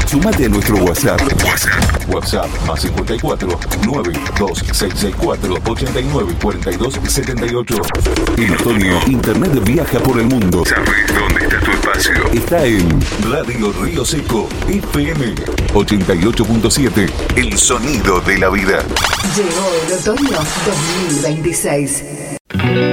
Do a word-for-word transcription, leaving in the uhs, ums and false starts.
Sumate a nuestro WhatsApp. WhatsApp. WhatsApp más cincuenta y cuatro, nueve dos seis seis cuatro, ocho nueve cuatro dos siete ocho. En otoño, Internet viaja por el mundo. ¿Sabes dónde está tu espacio? Está en Radio Río Seco F M ochenta y ocho punto siete. El sonido de la vida. Llegó el otoño dos mil veintiséis.